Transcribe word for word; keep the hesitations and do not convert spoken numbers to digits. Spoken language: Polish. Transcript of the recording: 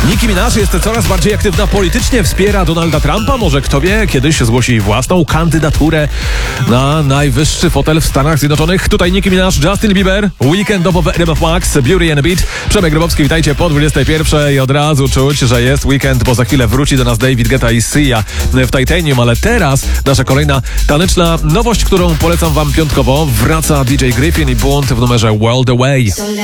Nicki Minaj jest coraz bardziej aktywna politycznie, wspiera Donalda Trumpa. Może kto wie, kiedyś zgłosi własną kandydaturę na najwyższy fotel w Stanach Zjednoczonych. Tutaj Nicki Minaj, Justin Bieber, weekendowo w R M F Max, Beauty and a Beat. Przemek Grabowski, witajcie po dwudziestej pierwszej i od razu czuć, że jest weekend, bo za chwilę wróci do nas David Guetta i Sia w Titanium, ale teraz nasza kolejna taneczna nowość, którą polecam wam piątkowo. Wraca D J Griffin i Błąd w numerze World Away.